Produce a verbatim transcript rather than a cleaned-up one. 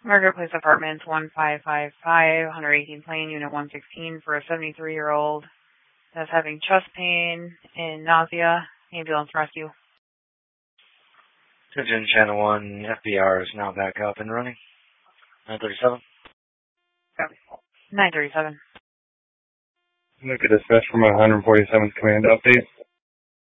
Marketplace Apartments, one five five five, one eighteen Plain, Unit one sixteen, for a seventy-three-year-old that's having chest pain and nausea. Ambulance rescue. Attention Channel one, F B R is now back up and running. nine thirty-seven. Copy. nine thirty-seven. Look at dispatch from one forty-seventh Command update.